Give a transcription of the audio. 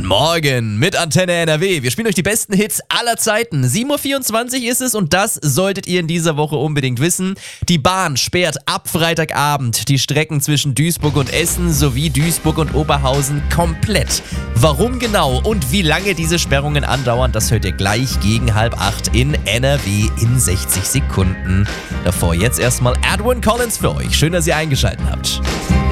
Guten Morgen mit Antenne NRW. Wir spielen euch die besten Hits aller Zeiten. 7:24 Uhr ist es und das solltet ihr in dieser Woche unbedingt wissen. Die Bahn sperrt ab Freitagabend die Strecken zwischen Duisburg und Essen sowie Duisburg und Oberhausen komplett. Warum genau und wie lange diese Sperrungen andauern, das hört ihr gleich gegen 7:30 in NRW in 60 Sekunden. Davor jetzt erstmal Edwin Collins für euch. Schön, dass ihr eingeschaltet habt.